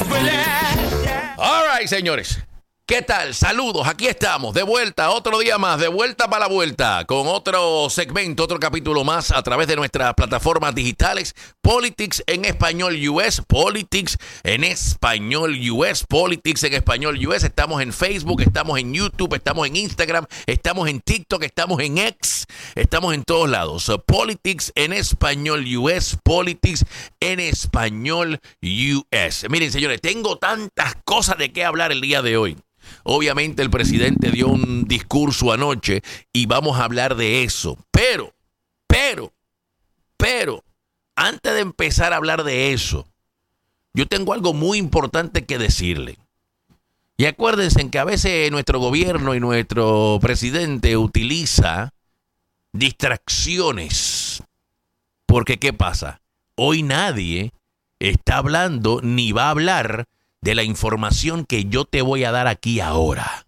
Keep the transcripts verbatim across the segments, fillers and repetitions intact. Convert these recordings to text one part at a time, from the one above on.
All right, señores. ¿Qué tal? Saludos, aquí estamos, de vuelta, otro día más, de vuelta para la vuelta, con otro segmento, otro capítulo más a través de nuestras plataformas digitales, Politics en Español U S, Politics en Español U S, Politics en Español U S, estamos en Facebook, estamos en YouTube, estamos en Instagram, estamos en TikTok, estamos en X, estamos en todos lados, so, Politics en Español U S, Politics en Español U S. Miren, señores, tengo tantas cosas de qué hablar el día de hoy. Obviamente el presidente dio un discurso anoche y vamos a hablar de eso. Pero, pero, pero, antes de empezar a hablar de eso, yo tengo algo muy importante que decirle. Y acuérdense que a veces nuestro gobierno y nuestro presidente utiliza distracciones. Porque, ¿qué pasa? Hoy nadie está hablando ni va a hablar de la información que yo te voy a dar aquí ahora.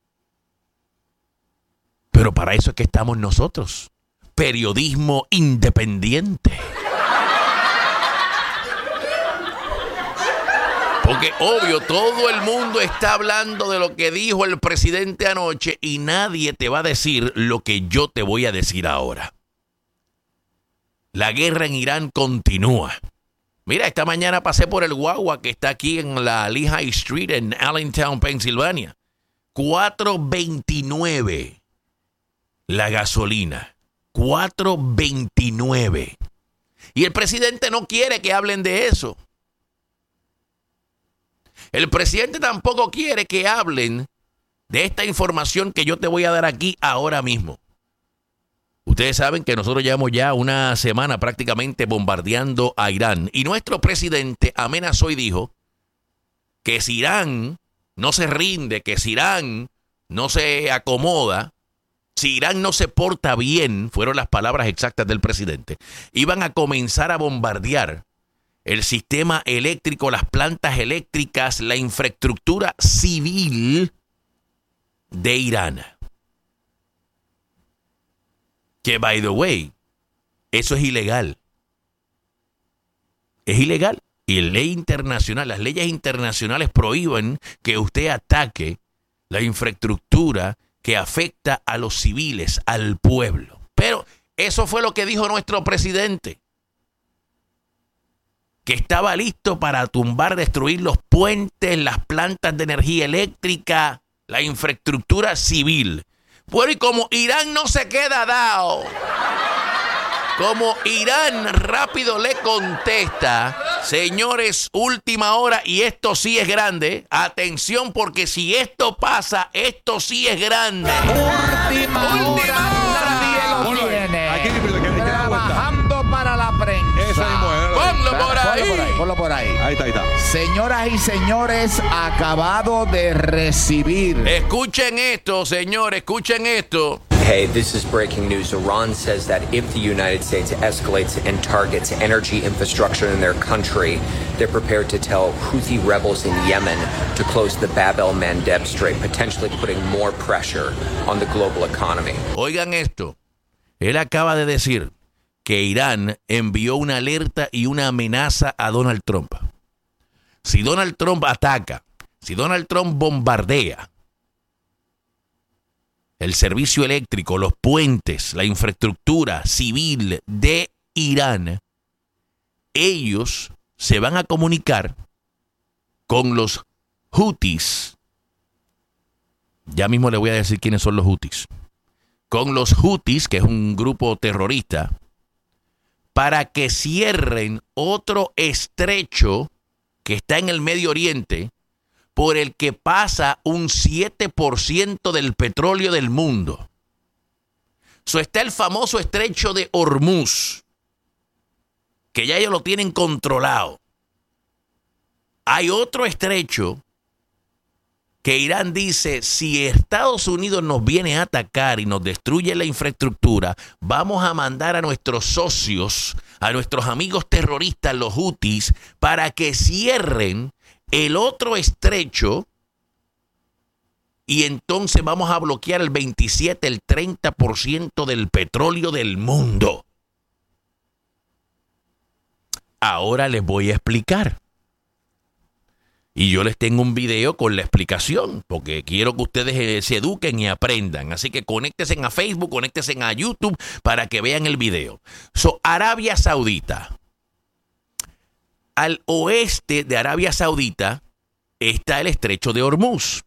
Pero para eso es que estamos nosotros. Periodismo independiente. Porque obvio, todo el mundo está hablando de lo que dijo el presidente anoche y nadie te va a decir lo que yo te voy a decir ahora. La guerra en Irán continúa. Mira, esta mañana pasé por el guagua que está aquí en la Lehigh Street en Allentown, Pensilvania. cuatro veintinueve la gasolina. cuatro veintinueve. Y el presidente no quiere que hablen de eso. El presidente tampoco quiere que hablen de esta información que yo te voy a dar aquí ahora mismo. Ustedes saben que nosotros llevamos ya una semana prácticamente bombardeando a Irán. Y nuestro presidente amenazó y dijo que si Irán no se rinde, que si Irán no se acomoda, si Irán no se porta bien, fueron las palabras exactas del presidente, iban a comenzar a bombardear el sistema eléctrico, las plantas eléctricas, la infraestructura civil de Irán. Que, by the way, eso es ilegal. Es ilegal. Y la ley internacional, las leyes internacionales prohíben que usted ataque la infraestructura que afecta a los civiles, al pueblo. Pero eso fue lo que dijo nuestro presidente. Que estaba listo para tumbar, destruir los puentes, las plantas de energía eléctrica, la infraestructura civil. Bueno, y como Irán no se queda dado, como Irán rápido le contesta, señores, última hora, y esto sí es grande, atención, porque si esto pasa, esto sí es grande. Última, última hora. Nadie lo tiene. Aquí, que, que, que Trabajando para la prensa. Esa mismo, eh. Ponlo por ahí. Ponlo por ahí, ponlo por ahí. Ahí está, ahí está. Señoras y señores, acabado de recibir. Escuchen esto, señores, escuchen esto. Hey, this is breaking news. Iran says that if the United States escalates and targets energy infrastructure in their country, they're prepared to tell Houthi rebels in Yemen to close the Bab el-Mandeb Strait, potentially putting more pressure on the global economy. Oigan esto. Él acaba de decir que Irán envió una alerta y una amenaza a Donald Trump. Si Donald Trump ataca, si Donald Trump bombardea el servicio eléctrico, los puentes, la infraestructura civil de Irán, ellos se van a comunicar con los Houthis. Ya mismo le voy a decir quiénes son los Houthis. Con los Houthis, que es un grupo terrorista, para que cierren otro estrecho que está en el Medio Oriente, por el que pasa un siete por ciento del petróleo del mundo. So está el famoso estrecho de Hormuz, que ya ellos lo tienen controlado. Hay otro estrecho que Irán dice, si Estados Unidos nos viene a atacar y nos destruye la infraestructura, vamos a mandar a nuestros socios, a nuestros amigos terroristas, los Houthis, para que cierren el otro estrecho y entonces vamos a bloquear el veintisiete, el treinta por ciento del petróleo del mundo. Ahora les voy a explicar. Y yo les tengo un video con la explicación, porque quiero que ustedes eh, se eduquen y aprendan. Así que conéctense a Facebook, conéctense a YouTube para que vean el video. So, Arabia Saudita. Al oeste de Arabia Saudita está el estrecho de Hormuz.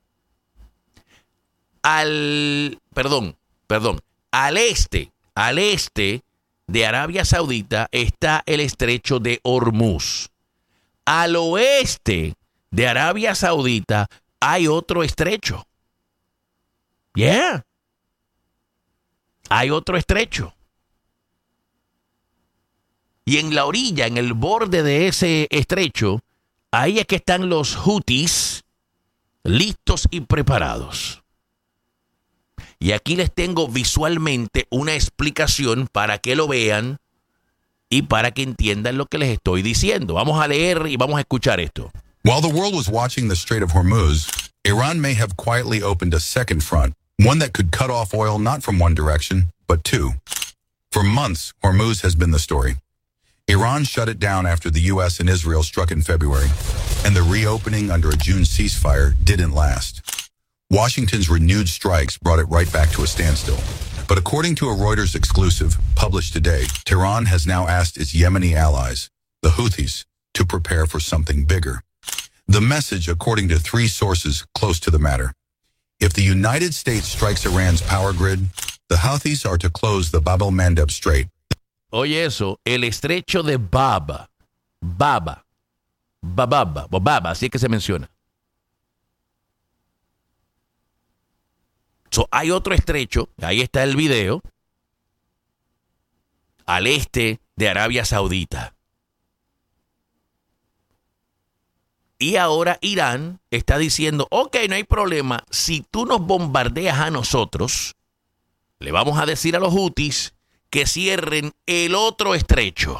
Al, perdón, perdón, al este, al este de Arabia Saudita está el estrecho de Hormuz. Al oeste de Arabia Saudita hay otro estrecho. Yeah. Hay otro estrecho. Y en la orilla, en el borde de ese estrecho, ahí es que están los Houthis listos y preparados. Y aquí les tengo visualmente una explicación para que lo vean y para que entiendan lo que les estoy diciendo. Vamos a leer y vamos a escuchar esto. While the world was watching the Strait of Hormuz, Iran may have quietly opened a second front, one that could cut off oil not from one direction, but two. For months, Hormuz has been the story. Iran shut it down after the U S and Israel struck in February, and the reopening under a June ceasefire didn't last. Washington's renewed strikes brought it right back to a standstill. But according to a Reuters exclusive published today, Tehran has now asked its Yemeni allies, the Houthis, to prepare for something bigger. The message, according to three sources close to the matter, if the United States strikes Iran's power grid, the Houthis are to close the Bab el-Mandeb Strait. Oye eso, el estrecho de Bab, Baba, Bababa, Bababa, así es que se menciona. So, hay otro estrecho, ahí está el video, al este de Arabia Saudita. Y ahora Irán está diciendo, ok, no hay problema, si tú nos bombardeas a nosotros, le vamos a decir a los Houthis que cierren el otro estrecho.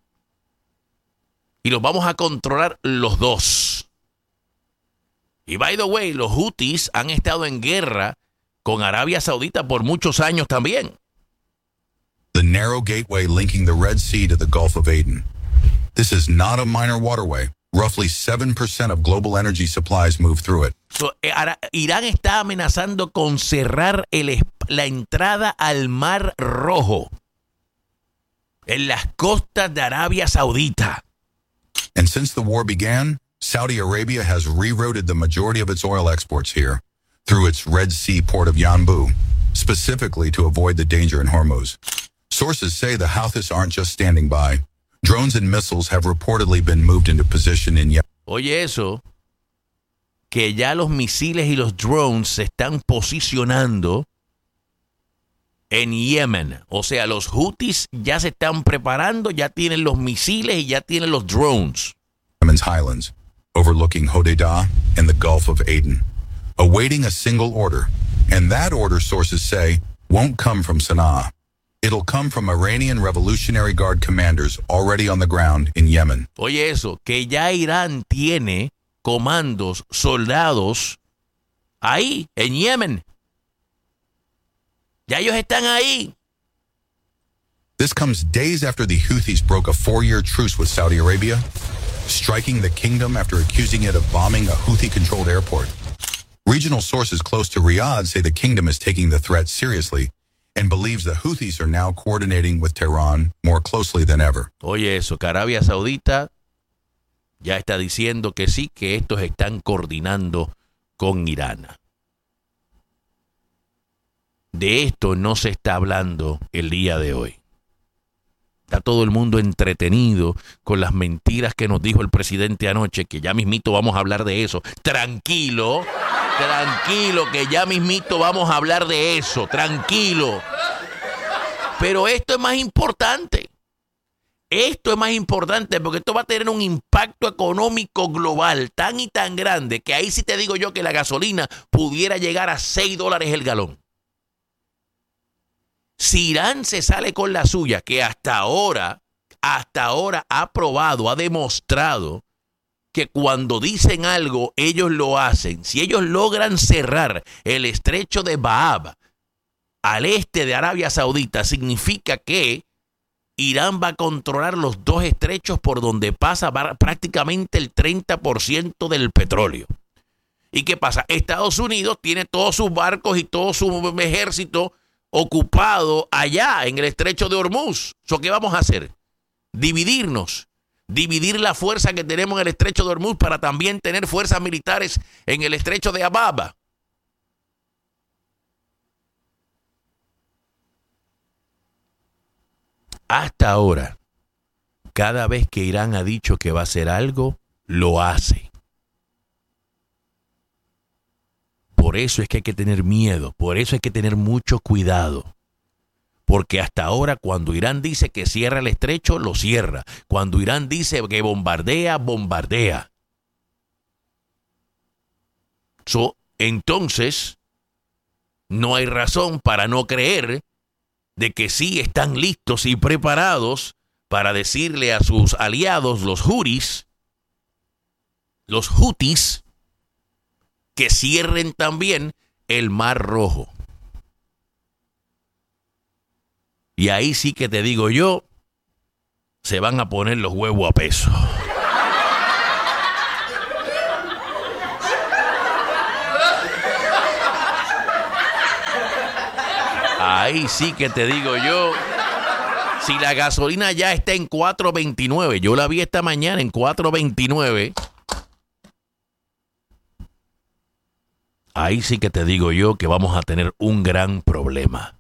Y los vamos a controlar los dos. Y by the way, los Houthis han estado en guerra con Arabia Saudita por muchos años también. The narrow gateway linking the Red Sea to the Gulf of Aden. This is not a minor waterway. Roughly seven percent of global energy supplies move through it. So, eh, Ara- Irán está amenazando con cerrar el, la entrada al Mar Rojo en las costas de Arabia Saudita. And since the war began, Saudi Arabia has rerouted the majority of its oil exports here through its Red Sea port of Yanbu, specifically to avoid the danger in Hormuz. Sources say the Houthis aren't just standing by. Drones and missiles have reportedly been moved into position in Yemen. Oye eso, que ya los misiles y los drones se están posicionando en Yemen. O sea, los Houthis ya se están preparando, ya tienen los misiles y ya tienen los drones. Yemen's highlands, overlooking Hodeidah and the Gulf of Aden, awaiting a single order. And that order, sources say, won't come from Sana'a. It'll come from Iranian Revolutionary Guard commanders already on the ground in Yemen. Oye eso, que ya Irán tiene comandos, soldados ahí, en Yemen. Ya ellos están ahí. This comes days after the Houthis broke a four-year truce with Saudi Arabia, striking the kingdom after accusing it of bombing a Houthi-controlled airport. Regional sources close to Riyadh say the kingdom is taking the threat seriously and believes the Houthis are now coordinating with Tehran more closely than ever. Oye eso, que Arabia Saudita ya está diciendo que sí, que estos están coordinando con Irán. De esto no se está hablando el día de hoy. Está todo el mundo entretenido con las mentiras que nos dijo el presidente anoche, que ya mismito vamos a hablar de eso. Tranquilo, tranquilo, que ya mismito vamos a hablar de eso, tranquilo. Pero esto es más importante. Esto es más importante porque esto va a tener un impacto económico global tan y tan grande que ahí sí te digo yo que la gasolina pudiera llegar a seis dólares el galón. Si Irán se sale con la suya, que hasta ahora, hasta ahora ha probado, ha demostrado que cuando dicen algo, ellos lo hacen. Si ellos logran cerrar el estrecho de Bab al este de Arabia Saudita, significa que Irán va a controlar los dos estrechos por donde pasa prácticamente el treinta por ciento del petróleo. ¿Y qué pasa? Estados Unidos tiene todos sus barcos y todo su ejército ocupado allá en el estrecho de Hormuz. ¿So qué vamos a hacer? Dividirnos. Dividir la fuerza que tenemos en el estrecho de Hormuz para también tener fuerzas militares en el estrecho de Ababa. Hasta ahora, cada vez que Irán ha dicho que va a hacer algo, lo hace. Por eso es que hay que tener miedo, por eso hay que tener mucho cuidado. Porque hasta ahora, cuando Irán dice que cierra el estrecho, lo cierra. Cuando Irán dice que bombardea, bombardea. So, entonces, no hay razón para no creer de que sí están listos y preparados para decirle a sus aliados, los Houthis, los Houthis, que cierren también el Mar Rojo. Y ahí sí que te digo yo, se van a poner los huevos a peso. Ahí sí que te digo yo, si la gasolina ya está en cuatro veintinueve, yo la vi esta mañana en cuatro veintinueve, ahí sí que te digo yo que vamos a tener un gran problema.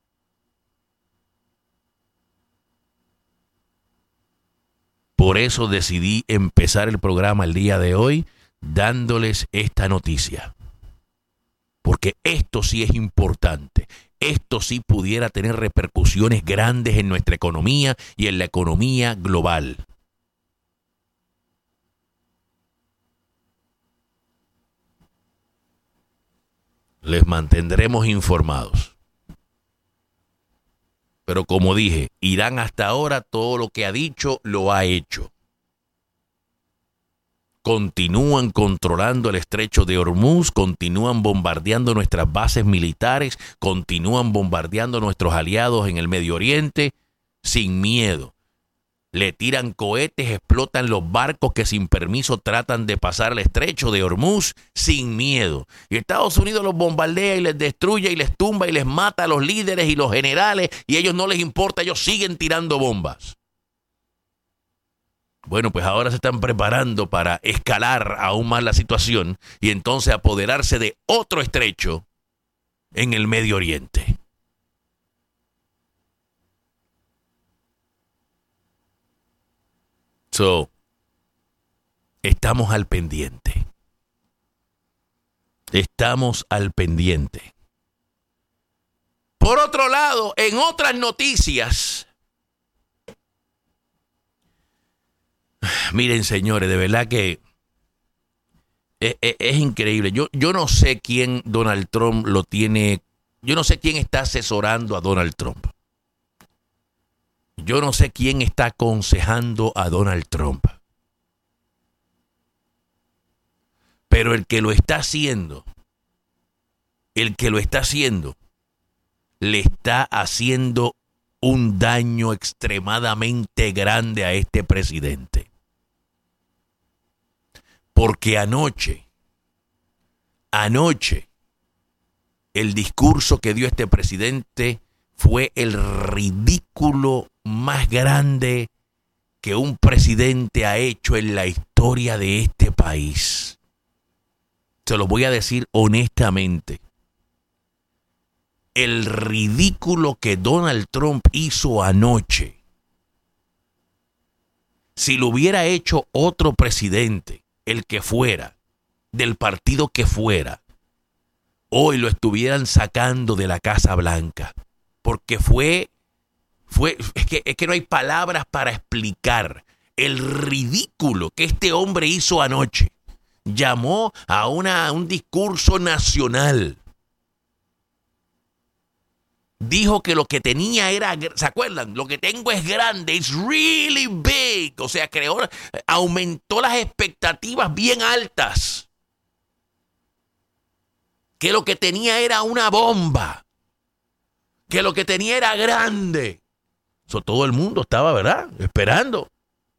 Por eso decidí empezar el programa el día de hoy dándoles esta noticia. Porque esto sí es importante. Esto sí pudiera tener repercusiones grandes en nuestra economía y en la economía global. Les mantendremos informados. Pero como dije, Irán hasta ahora todo lo que ha dicho lo ha hecho. Continúan controlando el estrecho de Hormuz, continúan bombardeando nuestras bases militares, continúan bombardeando a nuestros aliados en el Medio Oriente sin miedo. Le tiran cohetes, explotan los barcos que sin permiso tratan de pasar el estrecho de Hormuz sin miedo. Y Estados Unidos los bombardea y les destruye y les tumba y les mata a los líderes y los generales y a ellos no les importa, ellos siguen tirando bombas. Bueno, pues ahora se están preparando para escalar aún más la situación y entonces apoderarse de otro estrecho en el Medio Oriente. So, estamos al pendiente. Estamos al pendiente. Por otro lado, en otras noticias, miren, señores, de verdad que es, es, es increíble. Yo, yo no sé quién Donald Trump lo tiene, yo no sé quién está asesorando a Donald Trump. Yo no sé quién está aconsejando a Donald Trump. Pero el que lo está haciendo, el que lo está haciendo, le está haciendo un daño extremadamente grande a este presidente. Porque anoche, anoche, el discurso que dio este presidente fue el ridículo más grande que un presidente ha hecho en la historia de este país. Se lo voy a decir honestamente. El ridículo que Donald Trump hizo anoche, si lo hubiera hecho otro presidente, el que fuera, del partido que fuera, hoy lo estuvieran sacando de la Casa Blanca. Porque fue, fue es que, es que no hay palabras para explicar el ridículo que este hombre hizo anoche. Llamó a, una, a un discurso nacional. Dijo que lo que tenía era, ¿se acuerdan? Lo que tengo es grande, it's really big. O sea, creó, aumentó las expectativas bien altas. Que lo que tenía era una bomba. Que lo que tenía era grande. So, todo el mundo estaba, ¿verdad?, esperando.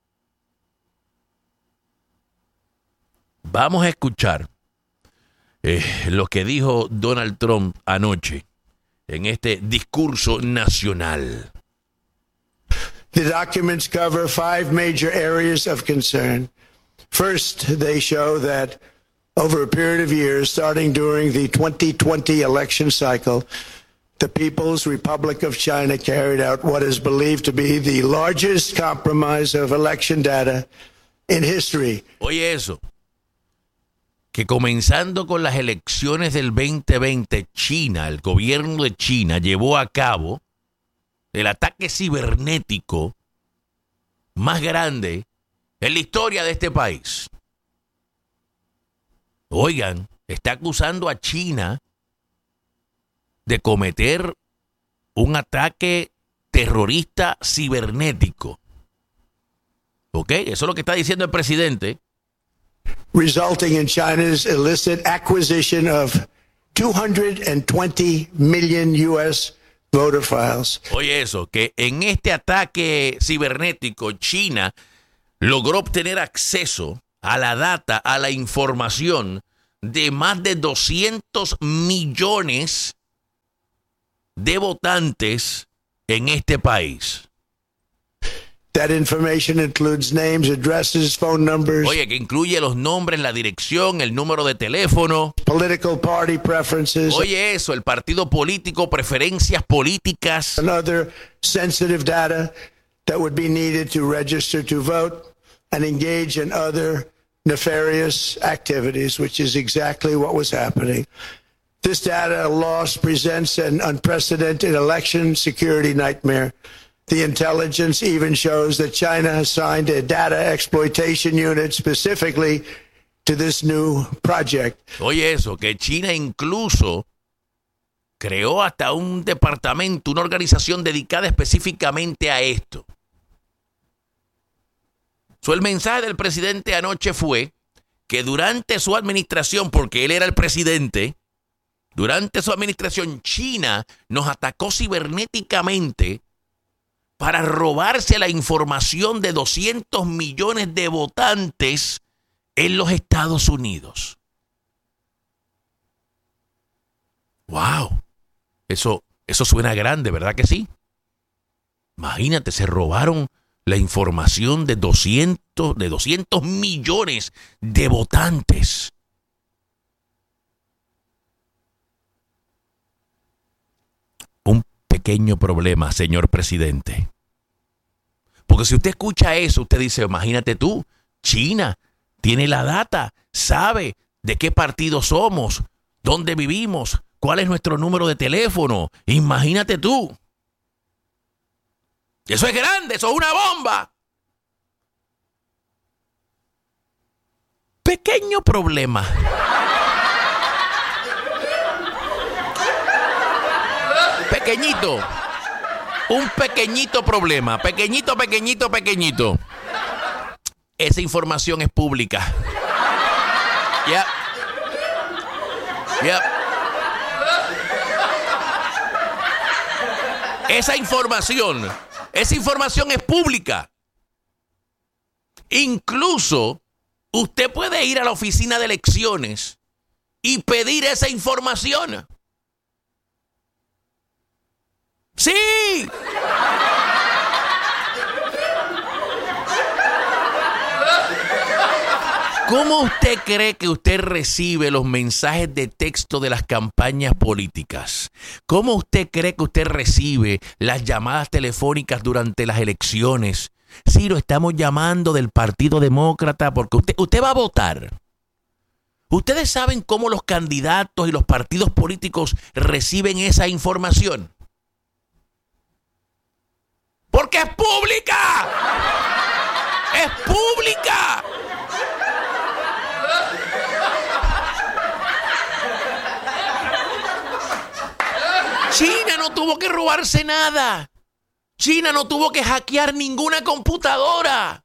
Vamos a escuchar eh, lo que dijo Donald Trump anoche en este discurso nacional. The documents cover five major areas of concern. First, they show that over a period of years, starting during the twenty twenty election cycle, the People's Republic of China carried out what is believed to be the largest compromise of election data in history. Oye eso, que comenzando con las elecciones del veinte veinte, China, el gobierno de China, llevó a cabo el ataque cibernético más grande en la historia de este país. Oigan, está acusando a China de cometer un ataque terrorista cibernético. ¿Ok? Eso es lo que está diciendo el presidente. Resulting in China's illicit acquisition of two hundred twenty million U S voter files. Oye eso, que en este ataque cibernético China logró obtener acceso a la data, a la información de más de doscientos millones de votantes en este país. That information includes names, addresses, phone numbers. Oye, que incluye los nombres, la dirección, el número de teléfono. Political party preferences. Oye eso, el partido político, preferencias políticas. And other sensitive data that would be needed to register to vote and engage in other nefarious activities, which is exactly what was happening. This data loss presents an unprecedented election security nightmare. The intelligence even shows that China has signed a data exploitation unit specifically to this new project. Oye eso, que China incluso creó hasta un departamento, una organización dedicada específicamente a esto. So, el mensaje del presidente anoche fue que durante su administración, porque él era el presidente, durante su administración China nos atacó cibernéticamente para robarse la información de doscientos millones de votantes en los Estados Unidos. ¡Wow! Eso, eso suena grande, ¿verdad que sí? Imagínate, se robaron la información de doscientos, de doscientos millones de votantes. Un pequeño problema, señor presidente. Porque si usted escucha eso, usted dice, imagínate tú, China tiene la data, sabe de qué partido somos, dónde vivimos, cuál es nuestro número de teléfono. Imagínate tú. Eso es grande, eso es una bomba. Pequeño problema. Pequeñito. Un pequeñito problema. Pequeñito, pequeñito, pequeñito. Esa información es pública. Yep. Yep. Esa información, esa información es pública. Incluso usted puede ir a la oficina de elecciones y pedir esa información. ¡Sí! ¿Cómo usted cree que usted recibe los mensajes de texto de las campañas políticas? ¿Cómo usted cree que usted recibe las llamadas telefónicas durante las elecciones? Sí, lo estamos llamando del Partido Demócrata porque usted, usted va a votar. ¿Ustedes saben cómo los candidatos y los partidos políticos reciben esa información? ¡Porque es pública! ¡Es pública! China no tuvo que robarse nada. China no tuvo que hackear ninguna computadora.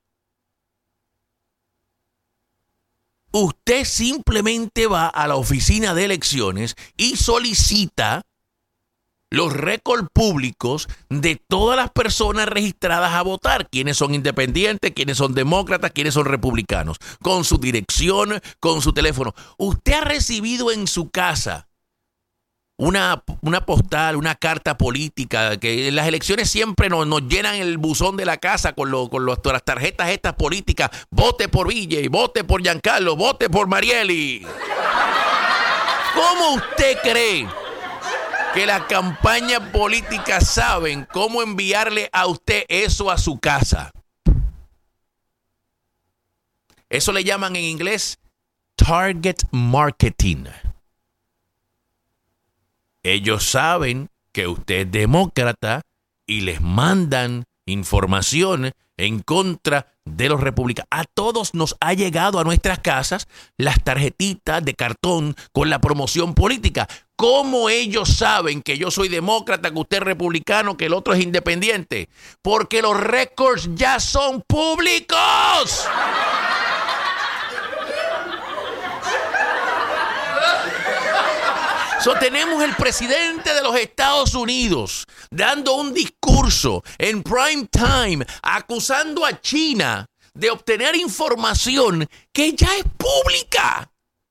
Usted simplemente va a la oficina de elecciones y solicita los récords públicos de todas las personas registradas a votar, quiénes son independientes, quiénes son demócratas, quiénes son republicanos, con su dirección, con su teléfono. Usted ha recibido en su casa una, una postal, una carta política, que en las elecciones siempre nos, nos llenan el buzón de la casa con, lo, con, los, con las tarjetas estas políticas, vote por Villey, vote por Giancarlo, vote por Marieli. ¿Cómo usted cree que la campaña política saben cómo enviarle a usted eso a su casa? Eso le llaman en inglés target marketing. Ellos saben que usted es demócrata y les mandan información en contra de los republicanos. A todos nos ha llegado a nuestras casas las tarjetitas de cartón con la promoción política. ¿Cómo ellos saben que yo soy demócrata, que usted es republicano, que el otro es independiente? Porque los récords ya son públicos. So, tenemos el presidente de los Estados Unidos dando un discurso en prime time acusando a China de obtener información que ya es pública.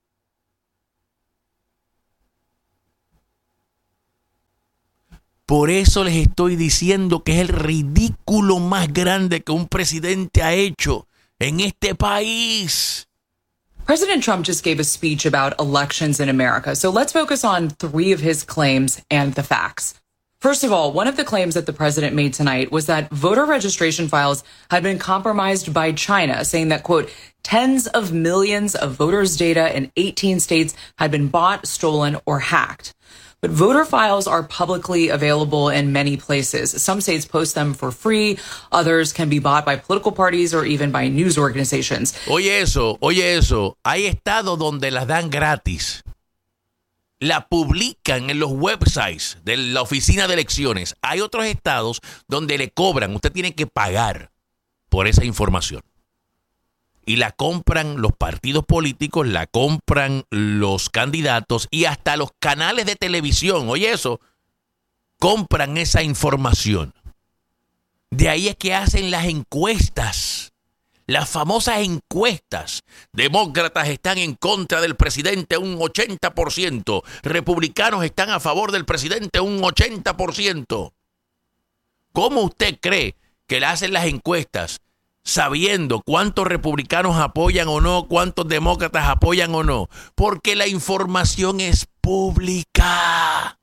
Por eso les estoy diciendo que es el ridículo más grande que un presidente ha hecho en este país. President Trump just gave a speech about elections in America. So let's focus on three of his claims and the facts. First of all, one of the claims that the president made tonight was that voter registration files had been compromised by China, saying that, quote, tens of millions of voters' data in eighteen states had been bought, stolen, or hacked. But voter files are publicly available in many places. Some states post them for free. Others can be bought by political parties or even by news organizations. Oye eso, oye eso. Hay estados donde las dan gratis. La publican en los websites de la oficina de elecciones. Hay otros estados donde le cobran. Usted tiene que pagar por esa información. Y la compran los partidos políticos, la compran los candidatos y hasta los canales de televisión. Oye eso, compran esa información. De ahí es que hacen las encuestas, las famosas encuestas. Demócratas están en contra del presidente un ochenta por ciento. Republicanos están a favor del presidente un ochenta por ciento. ¿Cómo usted cree que le hacen las encuestas sabiendo cuántos republicanos apoyan o no, cuántos demócratas apoyan o no? Porque la información es pública.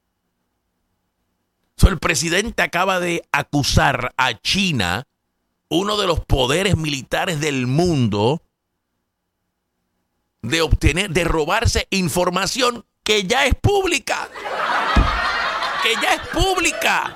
So, el presidente acaba de acusar a China, uno de los poderes militares del mundo, de obtener, de robarse información que ya es pública. Que ya es pública.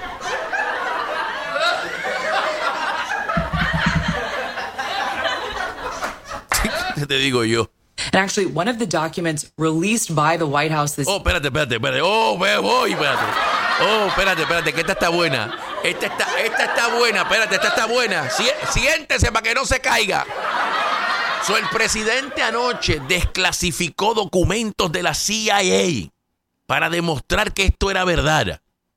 Te digo yo. And actually, one of the documents released by the White House this... Oh, espérate, espérate, espérate. Oh, voy, espérate. Oh, espérate, espérate, que esta está buena. Esta está, esta está buena, espérate, esta está buena. Si, siéntese para que no se caiga. So, el presidente anoche desclasificó documentos de la C I A para demostrar que esto era verdad.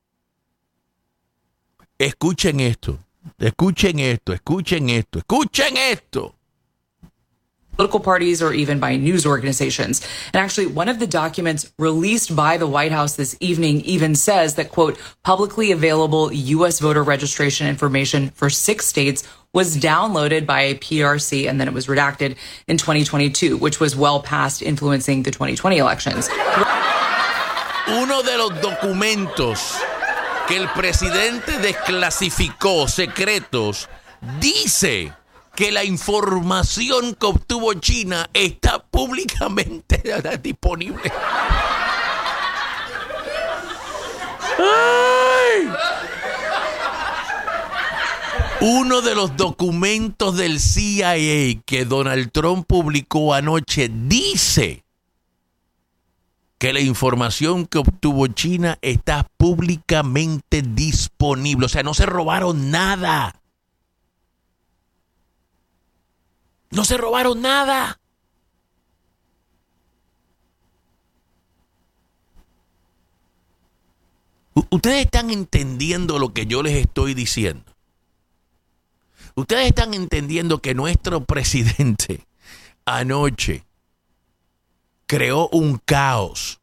Escuchen esto, escuchen esto, escuchen esto, escuchen esto. Political parties or even by news organizations. And actually, one of the documents released by the White House this evening even says that, quote, publicly available U S voter registration information for six states was downloaded by a P R C and then it was redacted in twenty twenty-two, which was well past influencing the twenty twenty elections. Uno de los documentos que el presidente desclasificó secretos dice que la información que obtuvo China está públicamente disponible. ¡Ay! Uno de los documentos del C I A que Donald Trump publicó anoche dice que la información que obtuvo China está públicamente disponible. O sea, no se robaron nada. No se robaron nada. Ustedes están entendiendo lo que yo les estoy diciendo. Ustedes están entendiendo que nuestro presidente anoche creó un caos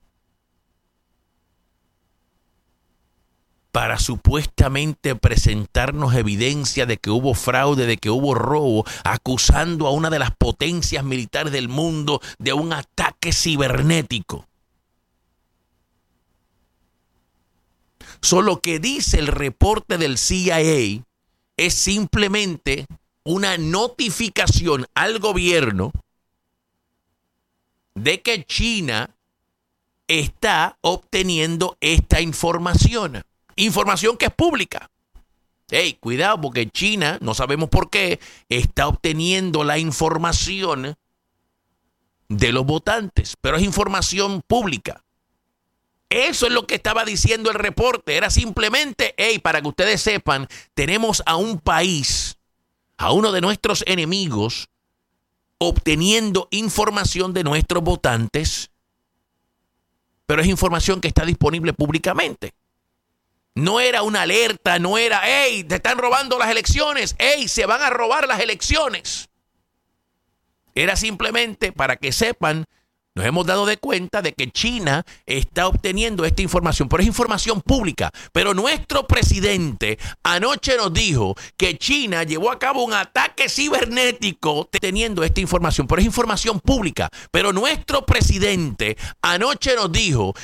para supuestamente presentarnos evidencia de que hubo fraude, de que hubo robo, acusando a una de las potencias militares del mundo de un ataque cibernético. Solo que dice el reporte del C I A es simplemente una notificación al gobierno de que China está obteniendo esta información. Información que es pública. Hey, cuidado, porque China, no sabemos por qué, está obteniendo la información de los votantes, pero es información pública. Eso es lo que estaba diciendo el reporte. Era simplemente, hey, para que ustedes sepan, tenemos a un país, a uno de nuestros enemigos, obteniendo información de nuestros votantes, pero es información que está disponible públicamente. No era una alerta, no era, hey, te están robando las elecciones, hey, se van a robar las elecciones. Era simplemente para que sepan, nos hemos dado de cuenta de que China está obteniendo esta información, pero es información pública. Pero nuestro presidente anoche nos dijo que China llevó a cabo un ataque cibernético teniendo esta información, pero es información pública. Pero nuestro presidente anoche nos dijo